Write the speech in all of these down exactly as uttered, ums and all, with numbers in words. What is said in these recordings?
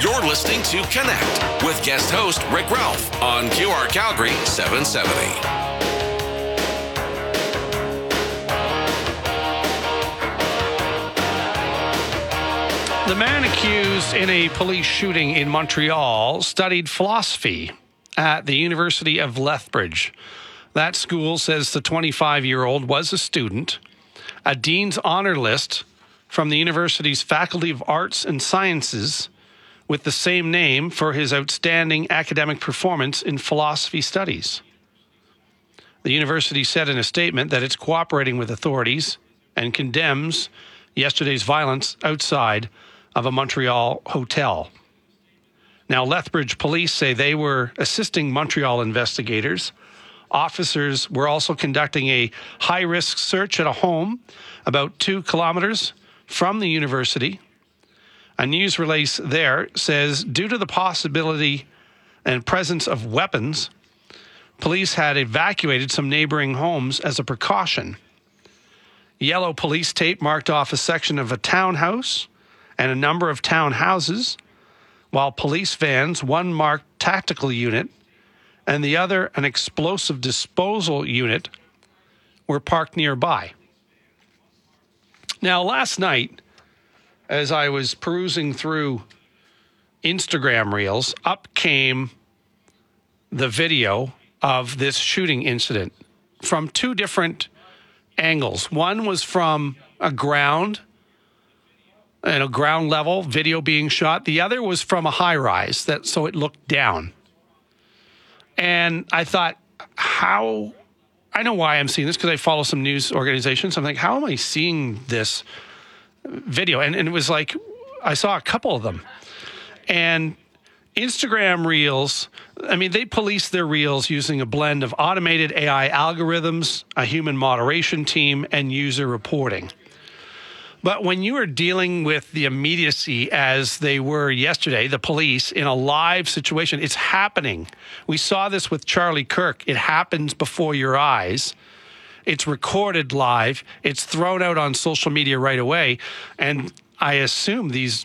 You're listening to Connect with guest host Rick Ralph on Q R Calgary seven seventy. The man accused in a police shooting in Montreal studied philosophy at the University of Lethbridge. That school says the twenty-five-year-old was a student. A Dean's Honor List from the university's Faculty of Arts and Sciences with the same name for his outstanding academic performance in philosophy studies. The university said in a statement that it's cooperating with authorities and condemns yesterday's violence outside of a Montreal hotel. Now, Lethbridge police say they were assisting Montreal investigators. Officers were also conducting a high-risk search at a home about two kilometers from the university. A news release there says, due to the possibility and presence of weapons, police had evacuated some neighboring homes as a precaution. Yellow police tape marked off a section of a townhouse and a number of townhouses, while police vans, one marked tactical unit and the other an explosive disposal unit, were parked nearby. Now, last night, as I was perusing through Instagram Reels, up came the video of this shooting incident from two different angles. One was from a ground, and a ground level video being shot. The other was from a high rise, that so it looked down. And I thought, how, I know why I'm seeing this because I follow some news organizations. I'm like, how am I seeing this video? And, and it was like, I saw a couple of them. And Instagram Reels, I mean, they police their Reels using a blend of automated A I algorithms, a human moderation team, and user reporting. But when you are dealing with the immediacy as they were yesterday, the police, in a live situation, it's happening. We saw this with Charlie Kirk. It happens before your eyes. It's recorded live. It's thrown out on social media right away. And I assume these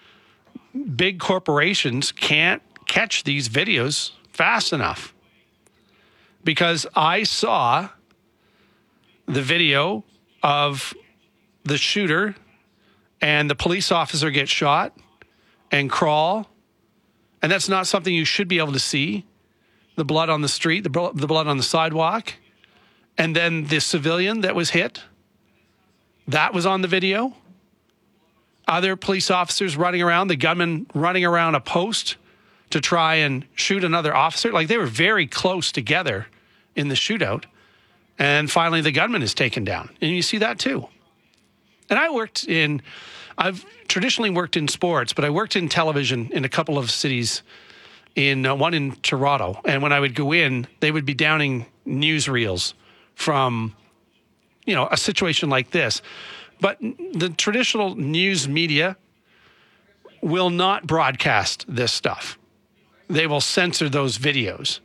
big corporations can't catch these videos fast enough. Because I saw the video of the shooter and the police officer get shot and crawl. And that's not something you should be able to see. The blood on the street, the, bl- the blood on the sidewalk. And then the civilian that was hit, that was on the video. Other police officers running around, the gunman running around a post to try and shoot another officer. Like, they were very close together in the shootout. And finally, the gunman is taken down. And you see that too. And I worked in, I've traditionally worked in sports, but I worked in television in a couple of cities, in uh, one in Toronto. And when I would go in, they would be downing newsreels from, you know, a situation like this. But the traditional news media will not broadcast this stuff. They will censor those videos.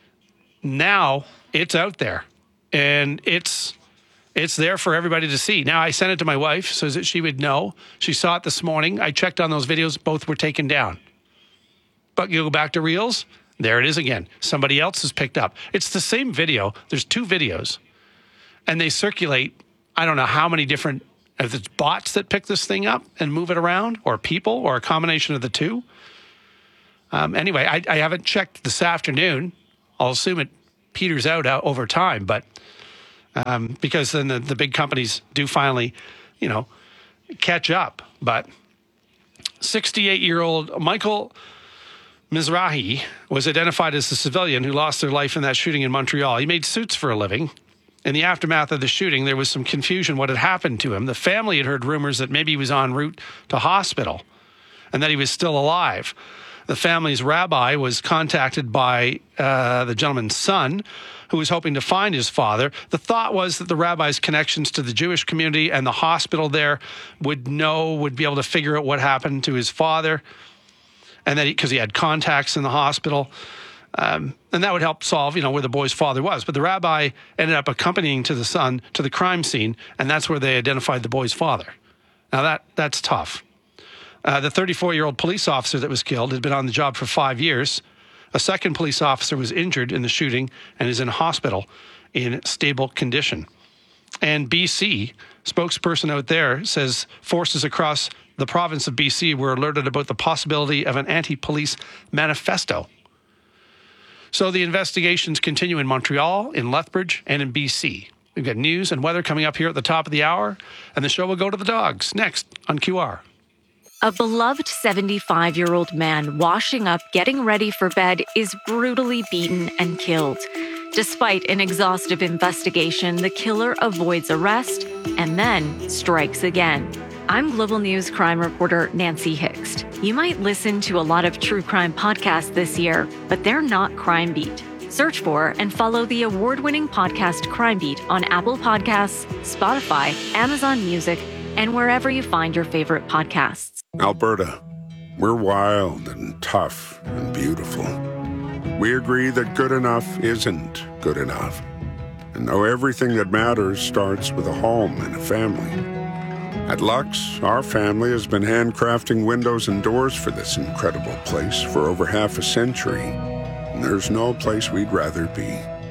Now it's out there, and it's it's there for everybody to see. Now, I sent it to my wife so that she would know. She saw it this morning. I checked on those videos. Both were taken down. But you go back to Reels, there it is again. Somebody else has picked up. It's the same video. There's two videos. And they circulate, I don't know how many different, if it's bots that pick this thing up and move it around, or people, or a combination of the two. Um, anyway, I, I haven't checked this afternoon. I'll assume it peters out, out over time, but um, because then the, the big companies do finally, you know, catch up. But sixty-eight-year-old Michael Mizrahi was identified as the civilian who lost their life in that shooting in Montreal. He made suits for a living. In the aftermath of the shooting, there was some confusion what had happened to him. The family had heard rumors that maybe he was en route to hospital and that he was still alive. The family's rabbi was contacted by uh, the gentleman's son, who was hoping to find his father. The thought was that the rabbi's connections to the Jewish community and the hospital there would know, would be able to figure out what happened to his father, and that because he, he had contacts in the hospital. Um, and that would help solve, you know, where the boy's father was. But the rabbi ended up accompanying to the son to the crime scene, and that's where they identified the boy's father. Now, that that's tough. Uh, the thirty-four-year-old police officer that was killed had been on the job for five years. A second police officer was injured in the shooting and is in hospital in stable condition. And B C, spokesperson out there, says forces across the province of B C were alerted about the possibility of an anti-police manifesto. So the investigations continue in Montreal, in Lethbridge, and in B C. We've got news and weather coming up here at the top of the hour, and the show will go to the dogs next on Q R. A beloved seventy-five-year-old man washing up, getting ready for bed, is brutally beaten and killed. Despite an exhaustive investigation, the killer avoids arrest and then strikes again. I'm Global News crime reporter Nancy Hixt. You might listen to a lot of true crime podcasts this year, but they're not Crime Beat. Search for and follow the award-winning podcast Crime Beat on Apple Podcasts, Spotify, Amazon Music, and wherever you find your favorite podcasts. Alberta, we're wild and tough and beautiful. We agree that good enough isn't good enough. And know everything that matters starts with a home and a family. At Lux, our family has been handcrafting windows and doors for this incredible place for over half a century. And there's no place we'd rather be.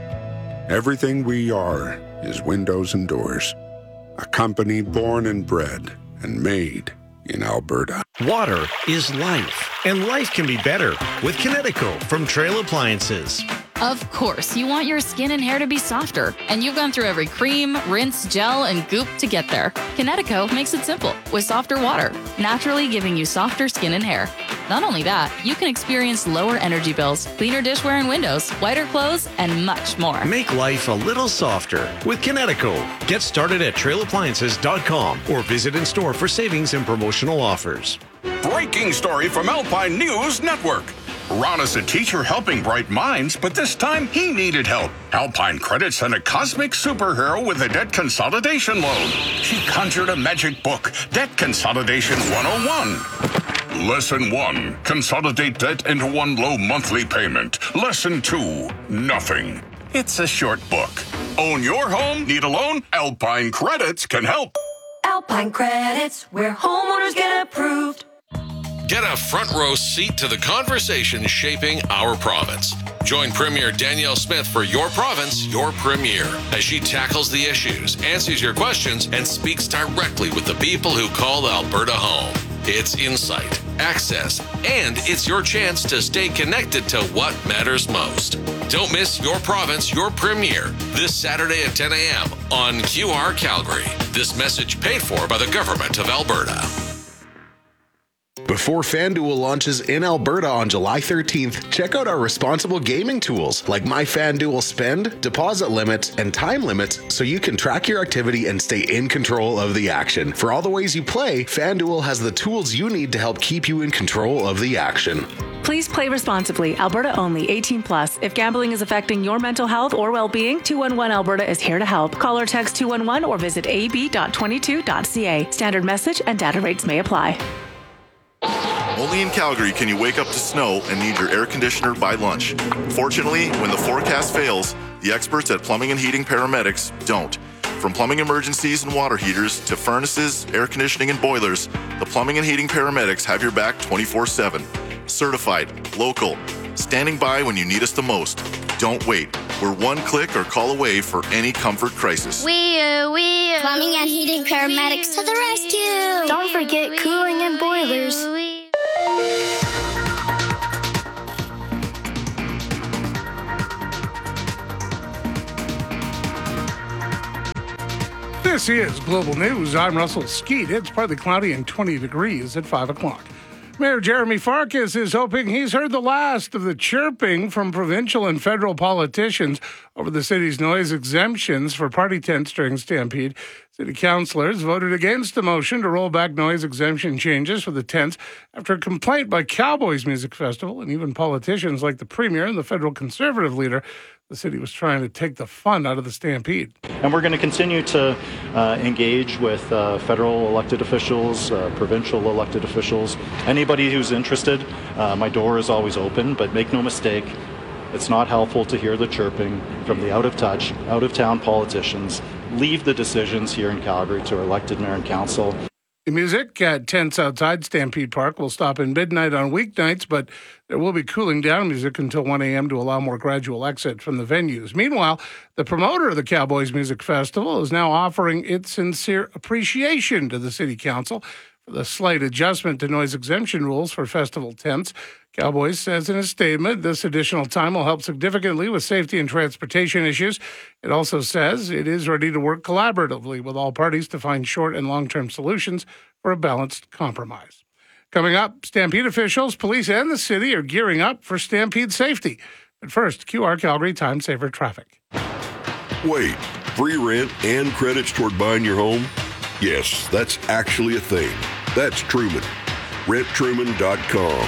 Everything we are is windows and doors. A company born and bred and made in Alberta. Water is life, and life can be better with Kinetico from Trail Appliances. Of course, you want your skin and hair to be softer, and you've gone through every cream, rinse, gel, and goop to get there. Kinetico makes it simple with softer water, naturally giving you softer skin and hair. Not only that, you can experience lower energy bills, cleaner dishware and windows, whiter clothes, and much more. Make life a little softer with Kinetico. Get started at trail appliances dot com or visit in store for savings and promotional offers. Breaking story from Alpine News Network. Ron is a teacher helping bright minds, but this time he needed help. Alpine Credit sent a cosmic superhero with a debt consolidation loan. She conjured a magic book, Debt Consolidation one oh one. Lesson one, consolidate debt into one low monthly payment. Lesson two, nothing. It's a short book. Own your home? Need a loan? Alpine Credits can help. Alpine Credits, where homeowners get approved. Get a front row seat to the conversation shaping our province. Join Premier Danielle Smith for Your Province, Your Premier, as she tackles the issues, answers your questions, and speaks directly with the people who call Alberta home. It's insight, access, and it's your chance to stay connected to what matters most. Don't miss Your Province, Your Premier this Saturday at ten a.m. on Q R Calgary. This message paid for by the Government of Alberta. Before FanDuel launches in Alberta on July thirteenth, check out our responsible gaming tools like My FanDuel Spend, deposit limits, and time limits so you can track your activity and stay in control of the action. For all the ways you play, FanDuel has the tools you need to help keep you in control of the action. Please play responsibly. Alberta only. eighteen plus. If gambling is affecting your mental health or well-being, two one one Alberta is here to help. Call or text two one one or visit a b dot twenty-two dot c a. Standard message and data rates may apply. Only in Calgary can you wake up to snow and need your air conditioner by lunch. Fortunately, when the forecast fails, the experts at Plumbing and Heating Paramedics don't. From plumbing emergencies and water heaters to furnaces, air conditioning, and boilers, the Plumbing and Heating Paramedics have your back twenty-four seven. Certified, local, standing by when you need us the most. Don't wait. We're one click or call away for any comfort crisis. We, uh, we, uh, Plumbing and Heating Paramedics to the rescue. Don't forget cooling and boilers. This is Global News. I'm Russell Skeet. It's partly cloudy and twenty degrees at five o'clock. Mayor Jeremy Farkas is hoping he's heard the last of the chirping from provincial and federal politicians over the city's noise exemptions for party tents during Stampede. City councillors voted against the motion to roll back noise exemption changes for the tents after a complaint by Cowboys Music Festival and even politicians like the Premier and the federal Conservative leader. The city was trying to take the fun out of the Stampede. And we're going to continue to uh, engage with uh, federal elected officials, uh, provincial elected officials, anybody who's interested. Uh, my door is always open, but make no mistake, it's not helpful to hear the chirping from the out-of-touch, out-of-town politicians. Leave the decisions here in Calgary to our elected mayor and council. The music at tents outside Stampede Park will stop at midnight on weeknights, but there will be cooling down music until one a.m. to allow more gradual exit from the venues. Meanwhile, the promoter of the Cowboys Music Festival is now offering its sincere appreciation to the City Council for the slight adjustment to noise exemption rules for festival tents. Cowboys says in a statement, this additional time will help significantly with safety and transportation issues. It also says it is ready to work collaboratively with all parties to find short and long-term solutions for a balanced compromise. Coming up, Stampede officials, police, and the city are gearing up for Stampede safety. But first, Q R Calgary Time Saver Traffic. Wait, free rent and credits toward buying your home? Yes, that's actually a thing. That's Truman. rent truman dot com.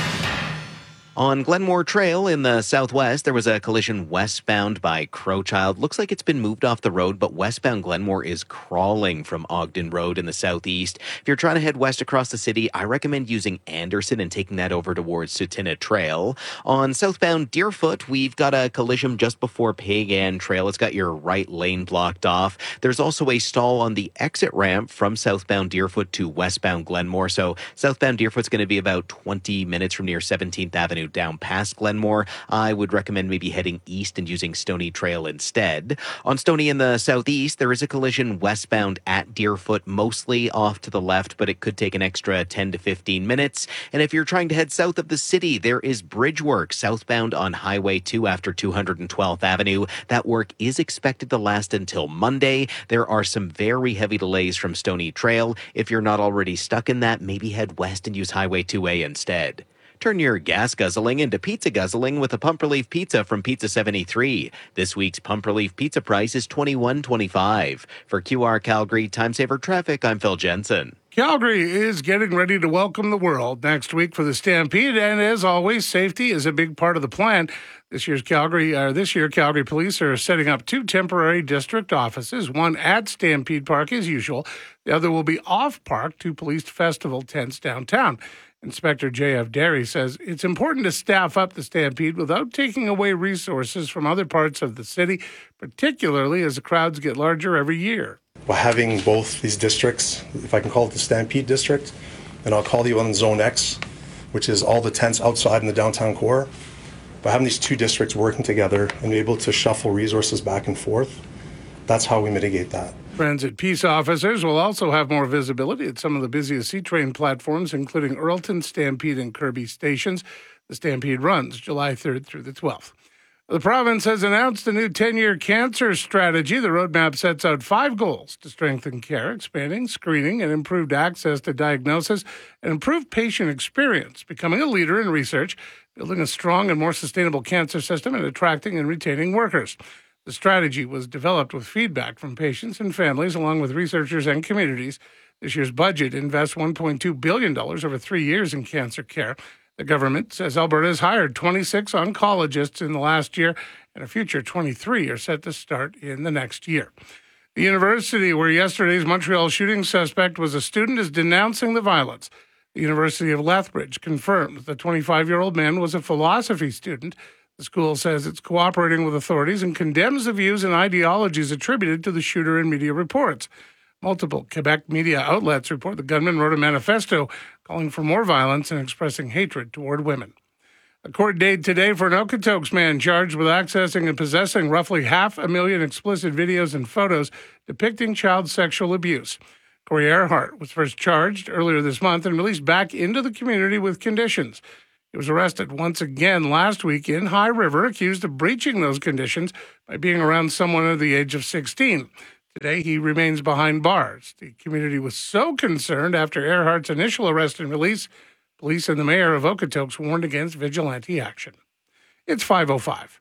On Glenmore Trail in the southwest, there was a collision westbound by Crowchild. Looks like it's been moved off the road, but westbound Glenmore is crawling from Ogden Road in the southeast. If you're trying to head west across the city, I recommend using Anderson and taking that over towards Sutina Trail. On southbound Deerfoot, we've got a collision just before Pagan Trail. It's got your right lane blocked off. There's also a stall on the exit ramp from southbound Deerfoot to westbound Glenmore. So southbound Deerfoot's going to be about twenty minutes from near seventeenth Avenue down past Glenmore. I would recommend maybe heading east and using Stony Trail instead. On Stony in the southeast, there is a collision westbound at Deerfoot, mostly off to the left, but it could take an extra ten to fifteen minutes. And if you're trying to head south of the city, there is bridge work southbound on Highway two after two hundred twelfth Avenue. That work is expected to last until Monday. There are some very heavy delays from Stony Trail. If you're not already stuck in that, maybe head west and use Highway two A instead. Turn your gas guzzling into pizza guzzling with a Pump Relief Pizza from Pizza seventy-three. This week's Pump Relief Pizza price is twenty-one twenty-five. For Q R Calgary Time Saver Traffic, I'm Phil Jensen. Calgary is getting ready to welcome the world next week for the Stampede, and as always, safety is a big part of the plan. This year's Calgary, uh, this year, Calgary Police are setting up two temporary district offices, one at Stampede Park as usual. The other will be off-park to policed festival tents downtown. Inspector J F Derry says it's important to staff up the Stampede without taking away resources from other parts of the city, particularly as the crowds get larger every year. By having both these districts, if I can call it the Stampede District, and I'll call the one Zone X, which is all the tents outside in the downtown core, by having these two districts working together and be able to shuffle resources back and forth, that's how we mitigate that. Transit Peace officers will also have more visibility at some of the busiest C-Train platforms, including Earlton, Stampede, and Kirby stations. The Stampede runs July third through the twelfth. The province has announced a new ten-year cancer strategy. The roadmap sets out five goals to strengthen care, expanding screening and improved access to diagnosis, and improve patient experience, becoming a leader in research, building a strong and more sustainable cancer system, and attracting and retaining workers. The strategy was developed with feedback from patients and families, along with researchers and communities. This year's budget invests one point two billion dollars over three years in cancer care. The government says Alberta has hired twenty-six oncologists in the last year, and a future twenty-three are set to start in the next year. The university where yesterday's Montreal shooting suspect was a student is denouncing the violence. The University of Lethbridge confirms the twenty-five-year-old man was a philosophy student. The school says it's cooperating with authorities and condemns the views and ideologies attributed to the shooter in media reports. Multiple Quebec media outlets report the gunman wrote a manifesto calling for more violence and expressing hatred toward women. A court date today for an Okotoks man charged with accessing and possessing roughly half a million explicit videos and photos depicting child sexual abuse. Corey Earhart was first charged earlier this month and released back into the community with conditions. He was arrested once again last week in High River, accused of breaching those conditions by being around someone under the age of sixteen. Today, he remains behind bars. The community was so concerned after Earhart's initial arrest and release, police and the mayor of Okotoks warned against vigilante action. It's five oh five.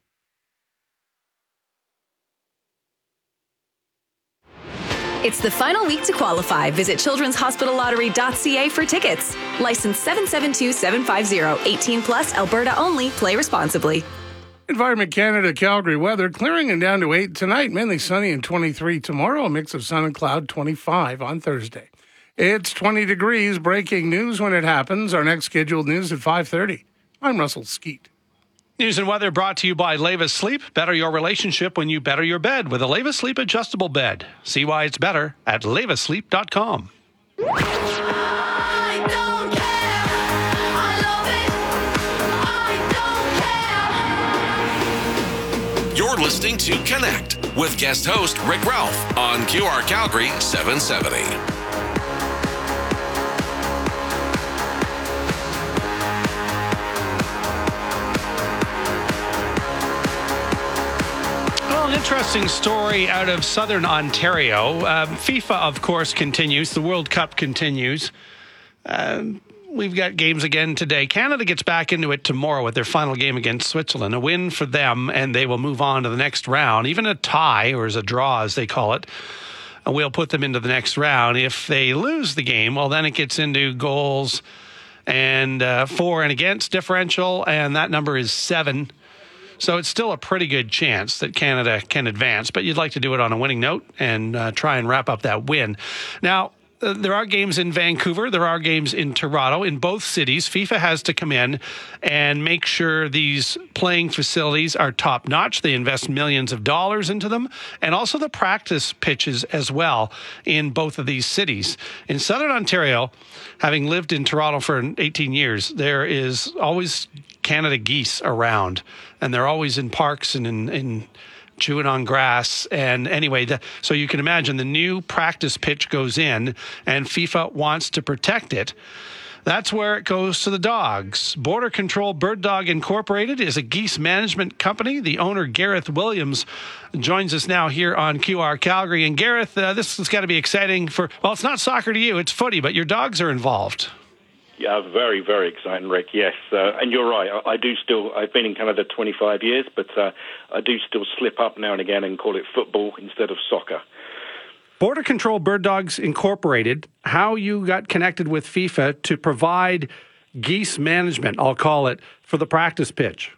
It's the final week to qualify. Visit children's hospital lottery dot c a for tickets. License seven seven two seven five zero. eighteen plus, Alberta only. Play responsibly. Environment Canada Calgary weather, clearing and down to eight tonight, mainly sunny and twenty-three tomorrow, a mix of sun and cloud, twenty-five on Thursday. It's twenty degrees, breaking news when it happens. Our next scheduled news at five thirty. I'm Russell Skeet. News and weather brought to you by Leva Sleep. Better your relationship when you better your bed with a Leva Sleep adjustable bed. See why it's better at leva sleep dot com. I don't care. I love it. I don't care. You're listening to Connect with guest host Rick Ralph on Q R Calgary seven seventy. Well, an interesting story out of southern Ontario. Um, FIFA, of course, continues. The World Cup continues. Um, we've got games again today. Canada gets back into it tomorrow with their final game against Switzerland. A win for them, and they will move on to the next round. Even a tie, or as a draw, as they call it, will put them into the next round. If they lose the game, well, then it gets into goals and uh, for and against differential, and that number is seven. So it's still a pretty good chance that Canada can advance, but you'd like to do it on a winning note and uh, try and wrap up that win. Now, uh, there are games in Vancouver. There are games in Toronto. In both cities, FIFA has to come in and make sure these playing facilities are top-notch. They invest millions of dollars into them, and also the practice pitches as well in both of these cities. In Southern Ontario, having lived in Toronto for eighteen years, there is always Canada geese around, and they're always in parks and in, in chewing on grass. And anyway, the, so you can imagine the new practice pitch goes in, and FIFA wants to protect it. That's where it goes to the dogs. Border Control Bird Dog Incorporated is a geese management company. The owner, Gareth Williams, joins us now here on Q R Calgary. And Gareth, uh, this has got to be exciting for, well, it's not soccer to you, it's footy, but your dogs are involved. Yeah, very, very exciting, Rick. Yes, uh, and you're right. I, I do still. I've been in Canada twenty-five years, but uh, I do still slip up now and again and call it football instead of soccer. Border Control Bird Dogs Incorporated. How you got connected with FIFA to provide geese management? I'll call it, for the practice pitch.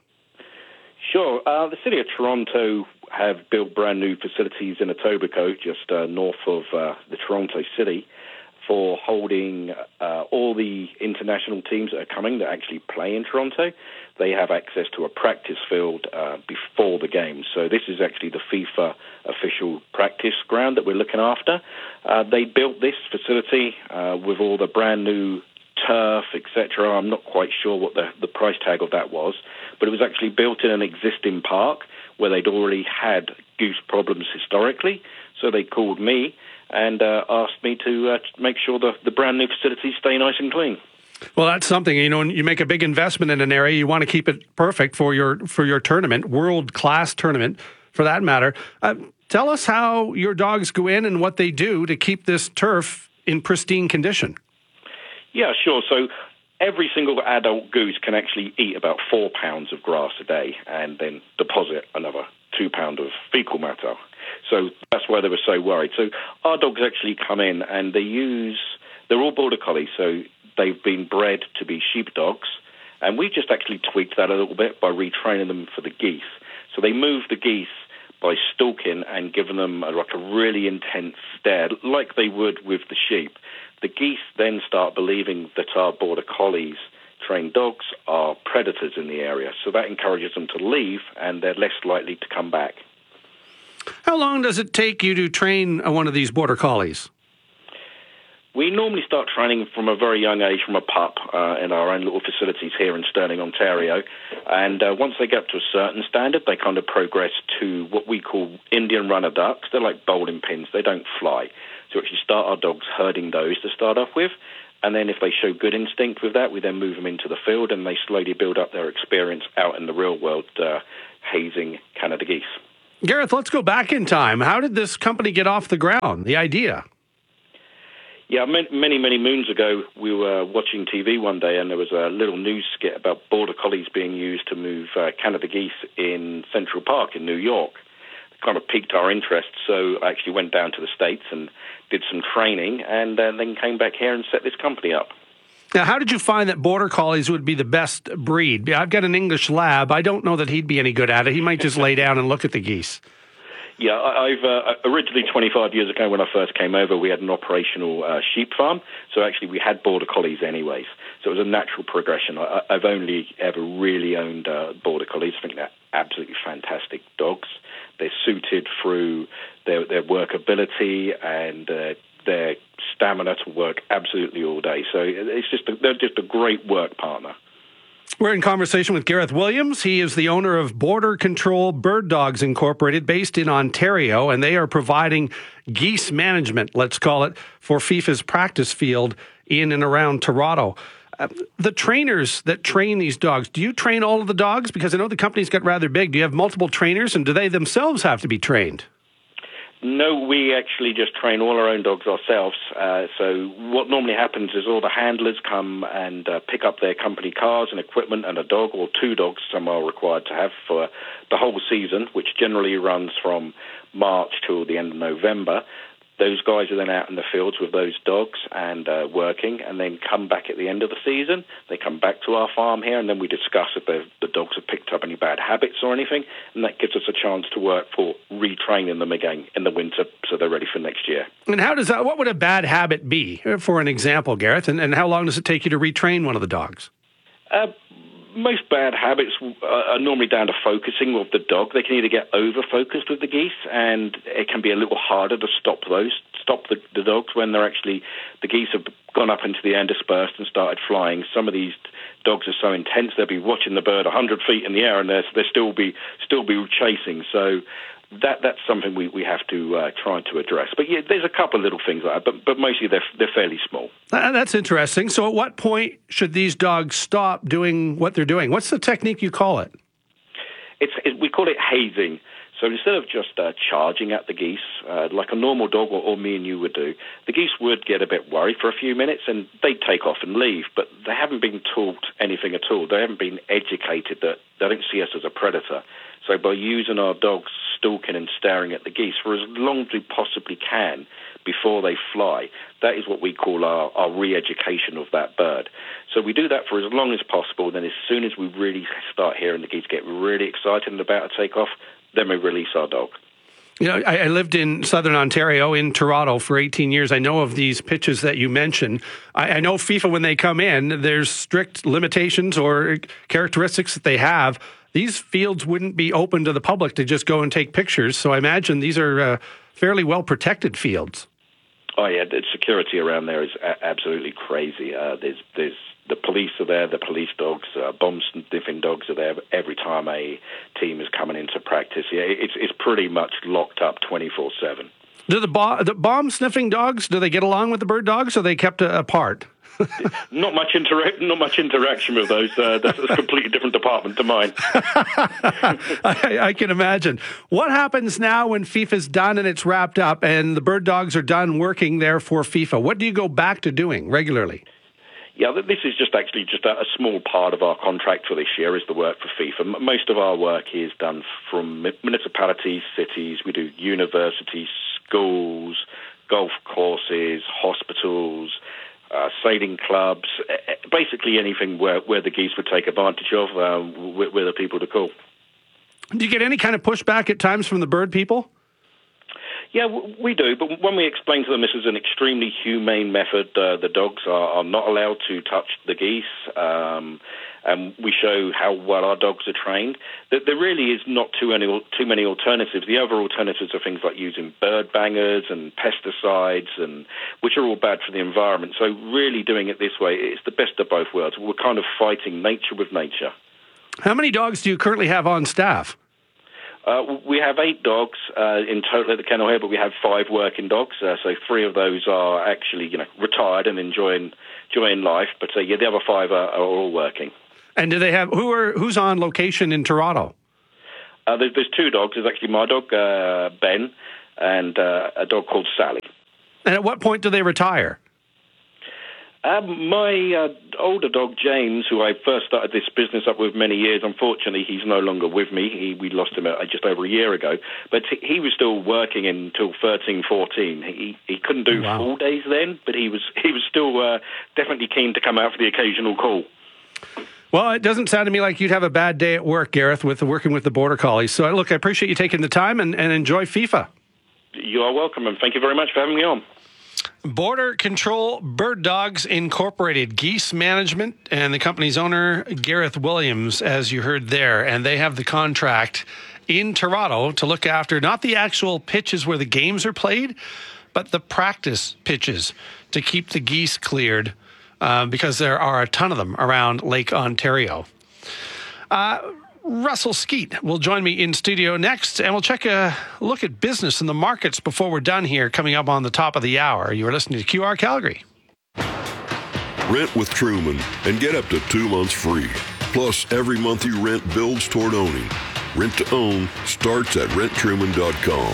Sure. Uh, the City of Toronto have built brand new facilities in Etobicoke, just uh, north of uh, the Toronto city, for holding uh, all the international teams that are coming that actually play in Toronto. They have access to a practice field uh, before the game. So this is actually the FIFA official practice ground that we're looking after. Uh, they built this facility uh, with all the brand new turf, et cetera. I'm not quite sure what the, the price tag of that was, but it was actually built in an existing park where they'd already had goose problems historically. So they called me and uh, asked me to uh, make sure the, the brand new facilities stay nice and clean. Well, that's something. You know, when you make a big investment in an area, you want to keep it perfect for your for your tournament, world-class tournament, for that matter. Uh, tell us how your dogs go in and what they do to keep this turf in pristine condition. Yeah, sure. So every single adult goose can actually eat about four pounds of grass a day and then deposit another two pounds of fecal matter. So that's why they were so worried. So our dogs actually come in and they use, they're all border collies, so they've been bred to be sheepdogs, and we just actually tweaked that a little bit by retraining them for the geese. So they move the geese by stalking and giving them a, like a really intense stare, like they would with the sheep. The geese then start believing that our border collies, trained dogs, are predators in the area. So that encourages them to leave, and they're less likely to come back. How long does it take you to train one of these border collies? We normally start training from a very young age, from a pup, uh, in our own little facilities here in Stirling, Ontario. And uh, once they get up to a certain standard, they kind of progress to what we call Indian runner ducks. They're like bowling pins. They don't fly. So we actually start our dogs herding those to start off with. And then if they show good instinct with that, we then move them into the field, and they slowly build up their experience out in the real world, uh, hazing Canada geese. Gareth, let's go back in time. How did this company get off the ground, the idea? Yeah, many, many moons ago, we were watching T V one day, and there was a little news skit about border collies being used to move uh, Canada geese in Central Park in New York. It kind of piqued our interest, so I actually went down to the States and did some training, and uh, then came back here and set this company up. Now, how did you find that border collies would be the best breed? I've got an English lab. I don't know that he'd be any good at it. He might just lay down and look at the geese. Yeah, I've uh, originally twenty-five years ago when I first came over, we had an operational uh, sheep farm. So actually we had border collies anyways. So it was a natural progression. I, I've only ever really owned uh, border collies. I think they're absolutely fantastic dogs. They're suited through their, their workability and uh, their stamina to work absolutely all day. So it's just a, they're just a great work partner. We're in conversation with Gareth Williams. He is the owner of Border Control Bird Dogs Incorporated, based in Ontario, and they are providing geese management, let's call it, for FIFA's practice field in and around Toronto. Uh, the trainers that train these dogs, do you train all of the dogs? Because I know the company's got rather big. Do you have multiple trainers, and do they themselves have to be trained? No, we actually just train all our own dogs ourselves. Uh, so what normally happens is all the handlers come and uh, pick up their company cars and equipment and a dog or two dogs some are required to have for the whole season, which generally runs from March till the end of November. Those guys are then out in the fields with those dogs and uh, working, and then come back at the end of the season. They come back to our farm here, and then we discuss if the dogs have picked up any bad habits or anything, and that gives us a chance to work for retraining them again in the winter so they're ready for next year. And how does that, what would a bad habit be, for an example, Gareth, and, and how long does it take you to retrain one of the dogs? Uh, most bad habits are normally down to focusing of the dog. They can either get over-focused with the geese, and it can be a little harder to stop those, stop the, the dogs when they're actually, the geese have gone up into the air and dispersed and started flying. Some of these dogs are so intense, they'll be watching the bird one hundred feet in the air, and they'll still be still be chasing. So that that's something we, we have to uh, try to address. But yeah, there's a couple of little things like that, but, but mostly they're, they're fairly small. Uh, that's interesting. So at what point should these dogs stop doing what they're doing? What's the technique you call it? It's it, we call it hazing. So instead of just uh, charging at the geese, uh, like a normal dog or, or me and you would do, the geese would get a bit worried for a few minutes and they'd take off and leave, but they haven't been taught anything at all. They haven't been educated that they don't see us as a predator. So by using our dogs stalking and staring at the geese for as long as we possibly can before they fly, that is what we call our, our re-education of that bird. So we do that for as long as possible. Then as soon as we really start hearing the geese get really excited and about to take off, then we release our dog. You know, I, I lived in southern Ontario, in Toronto, for eighteen years. I know of these pitches that you mentioned. I, I know FIFA, when they come in, there's strict limitations or characteristics that they have. These fields wouldn't be open to the public to just go and take pictures. So I imagine these are uh, fairly well-protected fields. Oh, yeah, the security around there is a- absolutely crazy. Uh, there's there's the police are there, the police dogs, uh, bomb-sniffing dogs are there every time a team is coming into practice. Yeah, it's it's pretty much locked up twenty-four seven. Do the, bo- the bomb-sniffing dogs, do they get along with the bird dogs, or are they kept uh, apart? Not much intera- not much interaction with those. Uh, that's a completely different department to mine. I, I can imagine. What happens now when FIFA's done and it's wrapped up and the bird dogs are done working there for FIFA? What do you go back to doing regularly? Yeah, this is just actually just a, a small part of our contract for this year is the work for FIFA. Most of our work is done from municipalities, cities. We do universities, schools, golf courses, hospitals, Uh, sailing clubs, basically anything where, where the geese would take advantage of, um, we're, we're the people to call. Do you get any kind of pushback at times from the bird people? Yeah, we do, but when we explain to them this is an extremely humane method, uh, the dogs are, are not allowed to touch the geese, um, and we show how well our dogs are trained, that there really is not too many, too many alternatives. The other alternatives are things like using bird bangers and pesticides, and which are all bad for the environment. So really doing it this way, it's the best of both worlds. We're kind of fighting nature with nature. How many dogs do you currently have on staff? Uh, we have eight dogs uh, in total at the kennel here, but we have five working dogs. Uh, so three of those are actually, you know, retired and enjoying enjoying life. But uh, yeah, the other five are, are all working. And do they have who are who's on location in Toronto? Uh, there's, there's two dogs. There's actually my dog uh, Ben and uh, a dog called Sally. And at what point do they retire? Um, my uh, older dog, James, who I first started this business up with many years, unfortunately, he's no longer with me. He, we lost him uh, just over a year ago. But he, he was still working until thirteen, fourteen. He, he couldn't do wow. full days then, but he was he was still uh, definitely keen to come out for the occasional call. Well, it doesn't sound to me like you'd have a bad day at work, Gareth, with the, working with the Border Collies. So, look, I appreciate you taking the time and, and enjoy FIFA. You are welcome, and thank you very much for having me on. Border Control Bird Dogs Incorporated, geese management, and the company's owner, Gareth Williams, as you heard there. And they have the contract in Toronto to look after not the actual pitches where the games are played, but the practice pitches to keep the geese cleared uh, because there are a ton of them around Lake Ontario. Uh, Russell Skeet will join me in studio next, and we'll check a look at business in the markets before we're done here, coming up on the top of the hour. You are listening to Q R Calgary. Rent with Truman and get up to two months free. Plus, every month you rent builds toward owning. Rent to own starts at rent truman dot com.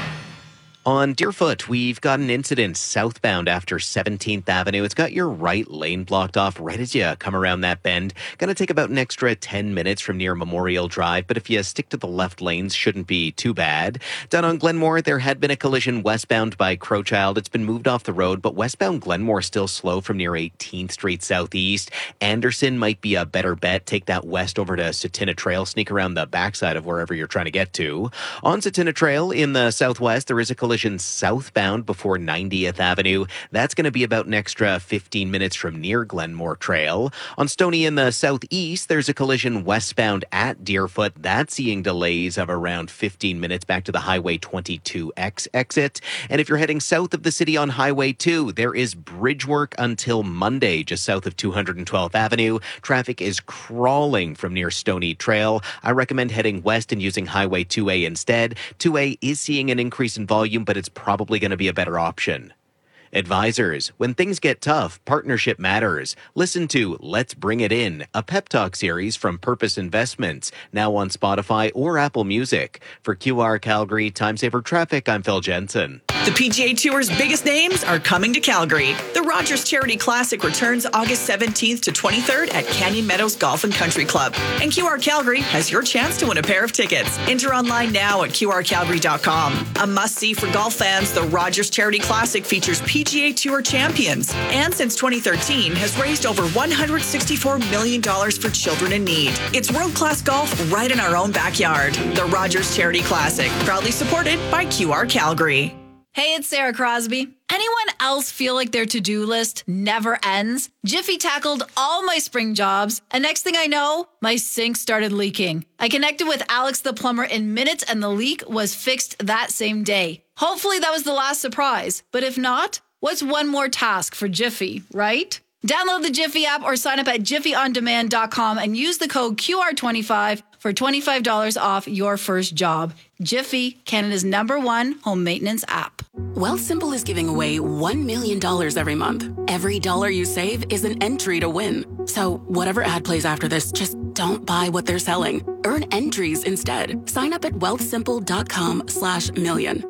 On Deerfoot, we've got an incident southbound after seventeenth Avenue. It's got your right lane blocked off right as you come around that bend. Going to take about an extra ten minutes from near Memorial Drive, but if you stick to the left lanes, shouldn't be too bad. Down on Glenmore, there had been a collision westbound by Crowchild. It's been moved off the road, but westbound Glenmore still slow from near eighteenth Street Southeast. Anderson might be a better bet. Take that west over to Satina Trail, sneak around the backside of wherever you're trying to get to. On Satina Trail in the southwest, there is a collision southbound before ninetieth Avenue. That's going to be about an extra fifteen minutes from near Glenmore Trail. On Stoney in the southeast, there's a collision westbound at Deerfoot. That's seeing delays of around fifteen minutes back to the Highway twenty-two X exit. And if you're heading south of the city on Highway two, there is bridge work until Monday, just south of two hundred twelfth Avenue. Traffic is crawling from near Stoney Trail. I recommend heading west and using Highway two A instead. two A is seeing an increase in volume, but it's probably going to be a better option. Advisors, when things get tough, partnership matters. Listen to Let's Bring It In, a pep talk series from Purpose Investments, now on Spotify or Apple Music. For Q R Calgary Time Saver Traffic, I'm Phil Jensen. The P G A Tour's biggest names are coming to Calgary. The Rogers Charity Classic returns August seventeenth to twenty-third at Canyon Meadows Golf and Country Club. And Q R Calgary has your chance to win a pair of tickets. Enter online now at Q R Calgary dot com. A must-see for golf fans, the Rogers Charity Classic features P G A Tour champions. And since twenty thirteen, has raised over one hundred sixty-four million dollars for children in need. It's world-class golf right in our own backyard. The Rogers Charity Classic, proudly supported by Q R Calgary. Hey, it's Sarah Crosby. Anyone else feel like their to-do list never ends? Jiffy tackled all my spring jobs, and next thing I know, my sink started leaking. I connected with Alex the plumber in minutes, and the leak was fixed that same day. Hopefully that was the last surprise, but if not, what's one more task for Jiffy, right? Download the Jiffy app or sign up at jiffy on demand dot com and use the code Q R twenty-five for twenty-five dollars off your first job. Jiffy, Canada's number one home maintenance app. Wealthsimple is giving away one million dollars every month. Every dollar you save is an entry to win. So whatever ad plays after this, just don't buy what they're selling. Earn entries instead. Sign up at wealthsimple dot com slash million.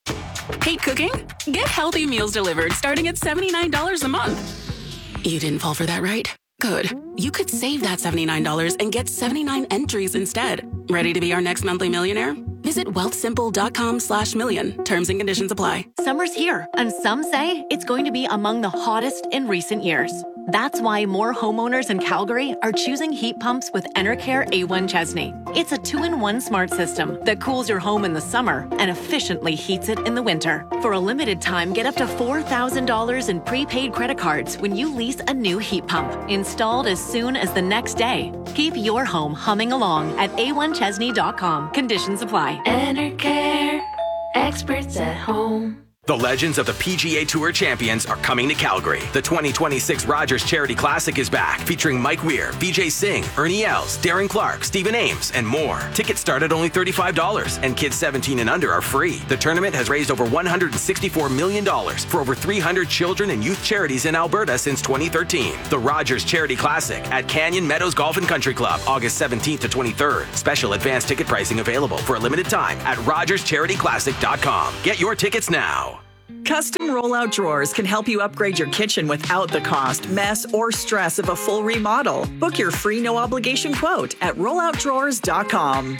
Hate cooking? Get healthy meals delivered starting at seventy-nine dollars a month. You didn't fall for that, right? Good. You could save that seventy-nine dollars and get seventy-nine entries instead. Ready to be our next monthly millionaire? Visit wealthsimple dot com slash million. Terms and conditions apply. Summer's here, and some say it's going to be among the hottest in recent years. That's why more homeowners in Calgary are choosing heat pumps with Enercare A one Chesney. It's a two-in-one smart system that cools your home in the summer and efficiently heats it in the winter. For a limited time, get up to four thousand dollars in prepaid credit cards when you lease a new heat pump, installed as soon as the next day. Keep your home humming along at A one Chesney dot com. Conditions apply. Enercare, experts at home. The legends of the P G A Tour champions are coming to Calgary. The twenty twenty-six Rogers Charity Classic is back, featuring Mike Weir, Vijay Singh, Ernie Els, Darren Clark, Stephen Ames, and more. Tickets start at only thirty-five dollars, and kids seventeen and under are free. The tournament has raised over one hundred sixty-four million dollars for over three hundred children and youth charities in Alberta since twenty thirteen. The Rogers Charity Classic at Canyon Meadows Golf and Country Club, August seventeenth to twenty-third. Special advanced ticket pricing available for a limited time at rogers charity classic dot com. Get your tickets now. Custom rollout drawers can help you upgrade your kitchen without the cost, mess, or stress of a full remodel. Book your free no obligation quote at rollout drawers dot com.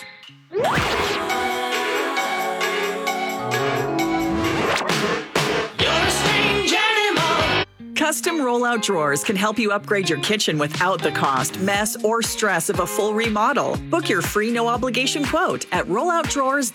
Custom rollout drawers can help you upgrade your kitchen without the cost, mess, or stress of a full remodel. Book your free no obligation quote at rollout drawers